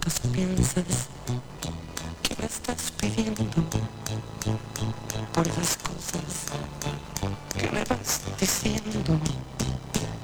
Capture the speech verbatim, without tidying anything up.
pocas piensas que me estás pidiendo por las cosas que me vas diciendo.